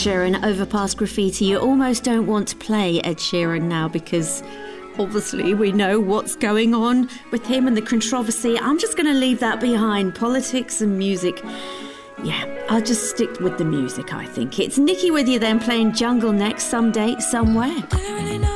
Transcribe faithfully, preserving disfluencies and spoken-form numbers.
Sheeran, Overpass Graffiti. You almost don't want to play Ed Sheeran now because obviously we know what's going on with him and the controversy. I'm just going to leave that behind. Politics and music. Yeah, I'll just stick with the music, I think. It's Nicki with you then, playing Jungle next, Someday, Somewhere.